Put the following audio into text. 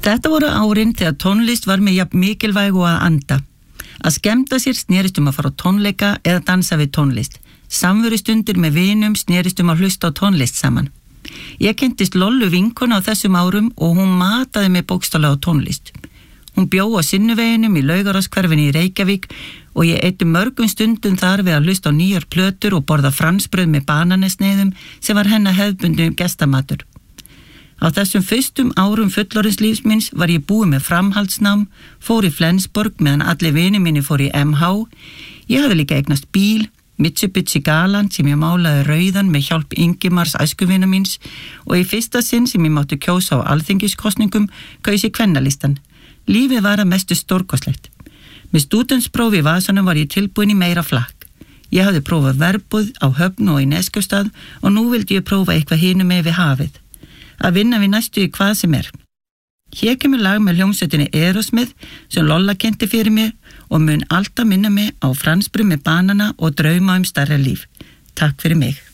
Þetta voru árin þegar tónlist var með jafn mikilvæg og að anda. Að skemmta sér snerist að fara á tónleika eða dansa við tónlist. Samverustundir með vinum snerist að hlusta á tónlist saman. Ég kynntist Lollu vinkonu á þessum árum og hún mataði mig bókstaflega á tónlist. Hún bjó á Sinnuveginum í Laugarásskverfinni í Reykjavík og ég eyddi mörgum stundum þar við að hlusta á nýjar plötur og borða fransbrauð með bananesneiðum sem var hennar hefðbundum gestamatur. Á þessum fyrstum árum fullorðinslífs míns var ég búið með framhaldsnám, fór í Flensborg meðan allir vinir mínir fór í MH. Ég hafði líka eignast bíl, Mitsubishi Galant sem ég málaði rauðan með hjálp Ingimars æskuvina míns og í fyrsta sinn sem ég mátti kjósa á alþingiskosningum kaus ég kvennalistan. Lífið var að mestu stórkostlegt. Með stúdentsprófi í vasanum var ég tilbúin í meira flakk. Ég hafði prófað verbúð á Höfn og í Neskjöstað og nú vildi ég prófa eitthvað hinum með við hafið. Að vinna við næstu í hvað sem er. Hér kemur lag með hljómsveitinni Aerosmith sem Lolla kynnti fyrir mér og mun alltaf minna mig á fransbrauð með banana og drauma stærra líf. Takk fyrir mig.